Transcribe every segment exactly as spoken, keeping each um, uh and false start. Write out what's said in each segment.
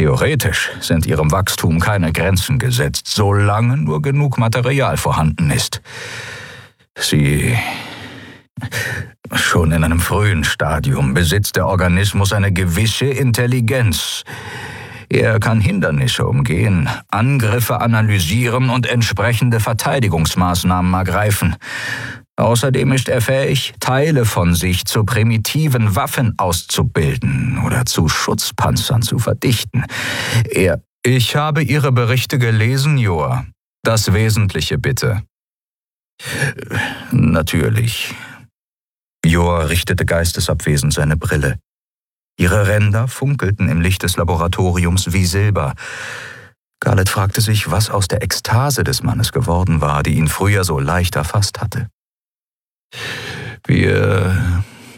Theoretisch sind ihrem Wachstum keine Grenzen gesetzt, solange nur genug Material vorhanden ist. Sie... Schon in einem frühen Stadium besitzt der Organismus eine gewisse Intelligenz. Er kann Hindernisse umgehen, Angriffe analysieren und entsprechende Verteidigungsmaßnahmen ergreifen. Außerdem ist er fähig, Teile von sich zu primitiven Waffen auszubilden oder zu Schutzpanzern zu verdichten. Er... Ich habe Ihre Berichte gelesen, Joa. Das Wesentliche bitte. Natürlich. Joa richtete geistesabwesend seine Brille. Ihre Ränder funkelten im Licht des Laboratoriums wie Silber. Garlett fragte sich, was aus der Ekstase des Mannes geworden war, die ihn früher so leicht erfasst hatte. Wir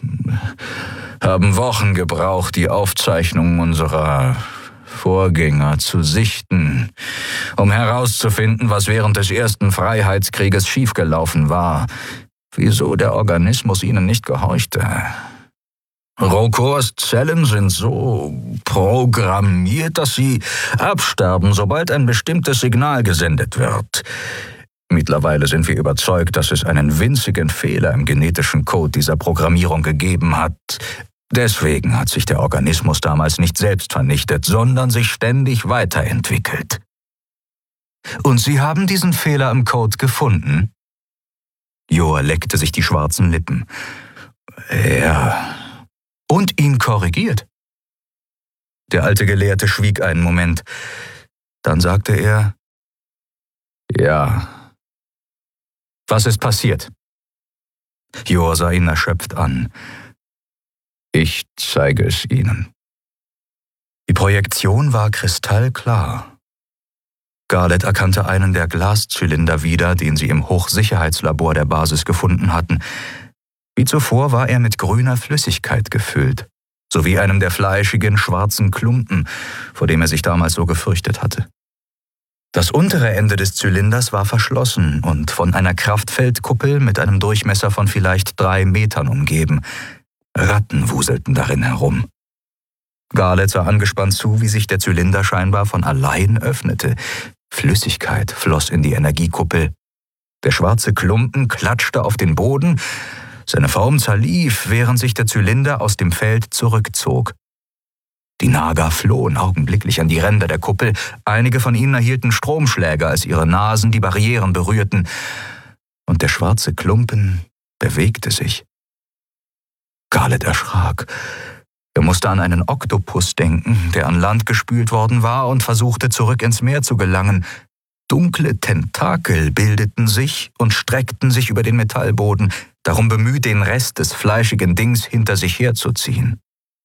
haben Wochen gebraucht, die Aufzeichnungen unserer Vorgänger zu sichten, um herauszufinden, was während des ersten Freiheitskrieges schiefgelaufen war, wieso der Organismus ihnen nicht gehorchte. Rokors Zellen sind so programmiert, dass sie absterben, sobald ein bestimmtes Signal gesendet wird. Mittlerweile sind wir überzeugt, dass es einen winzigen Fehler im genetischen Code dieser Programmierung gegeben hat. Deswegen hat sich der Organismus damals nicht selbst vernichtet, sondern sich ständig weiterentwickelt. Und Sie haben diesen Fehler im Code gefunden? Joa leckte sich die schwarzen Lippen. Ja. Und ihn korrigiert? Der alte Gelehrte schwieg einen Moment. Dann sagte er, ja. Was ist passiert? Joa sah ihn erschöpft an. Ich zeige es Ihnen. Die Projektion war kristallklar. Garlett erkannte einen der Glaszylinder wieder, den sie im Hochsicherheitslabor der Basis gefunden hatten. Wie zuvor war er mit grüner Flüssigkeit gefüllt, sowie einem der fleischigen, schwarzen Klumpen, vor dem er sich damals so gefürchtet hatte. Das untere Ende des Zylinders war verschlossen und von einer Kraftfeldkuppel mit einem Durchmesser von vielleicht drei Metern umgeben. Ratten wuselten darin herum. Garlett sah angespannt zu, wie sich der Zylinder scheinbar von allein öffnete. Flüssigkeit floss in die Energiekuppel. Der schwarze Klumpen klatschte auf den Boden. Seine Form zerlief, während sich der Zylinder aus dem Feld zurückzog. Die Naga flohen augenblicklich an die Ränder der Kuppel. Einige von ihnen erhielten Stromschläge, als ihre Nasen die Barrieren berührten. Und der schwarze Klumpen bewegte sich. Garlett erschrak. Er musste an einen Oktopus denken, der an Land gespült worden war und versuchte, zurück ins Meer zu gelangen. Dunkle Tentakel bildeten sich und streckten sich über den Metallboden, darum bemüht, den Rest des fleischigen Dings hinter sich herzuziehen.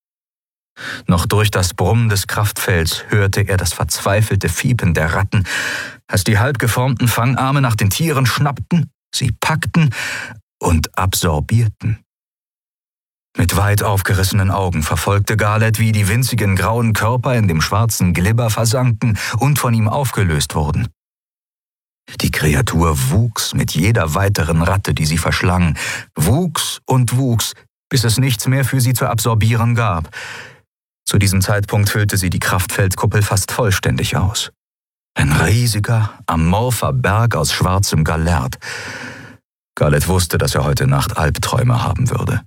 Noch durch das Brummen des Kraftfelds hörte er das verzweifelte Fiepen der Ratten, als die halb geformten Fangarme nach den Tieren schnappten, sie packten und absorbierten. Mit weit aufgerissenen Augen verfolgte Garlett, wie die winzigen grauen Körper in dem schwarzen Glibber versanken und von ihm aufgelöst wurden. Die Kreatur wuchs mit jeder weiteren Ratte, die sie verschlang, wuchs und wuchs, bis es nichts mehr für sie zu absorbieren gab. Zu diesem Zeitpunkt füllte sie die Kraftfeldkuppel fast vollständig aus. Ein riesiger, amorpher Berg aus schwarzem Galert. Garlett wusste, dass er heute Nacht Albträume haben würde.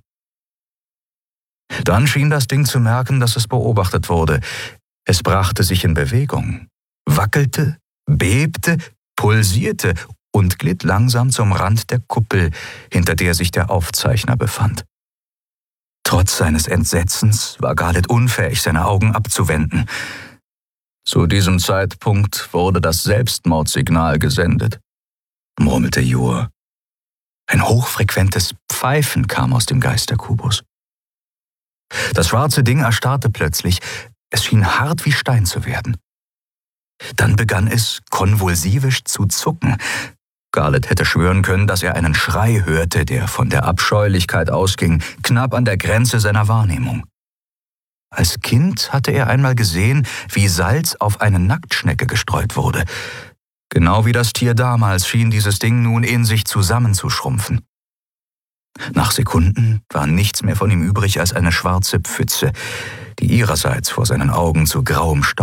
Dann schien das Ding zu merken, dass es beobachtet wurde. Es brachte sich in Bewegung, wackelte, bebte, pulsierte und glitt langsam zum Rand der Kuppel, hinter der sich der Aufzeichner befand. Trotz seines Entsetzens war Garlett unfähig, seine Augen abzuwenden. Zu diesem Zeitpunkt wurde das Selbstmordsignal gesendet, murmelte Joa. Ein hochfrequentes Pfeifen kam aus dem Geisterkubus. Das schwarze Ding erstarrte plötzlich. Es schien hart wie Stein zu werden. Dann begann es, konvulsivisch zu zucken. Garlett hätte schwören können, dass er einen Schrei hörte, der von der Abscheulichkeit ausging, knapp an der Grenze seiner Wahrnehmung. Als Kind hatte er einmal gesehen, wie Salz auf eine Nacktschnecke gestreut wurde. Genau wie das Tier damals schien dieses Ding nun in sich zusammenzuschrumpfen. Nach Sekunden war nichts mehr von ihm übrig als eine schwarze Pfütze, die ihrerseits vor seinen Augen zu grauem Staub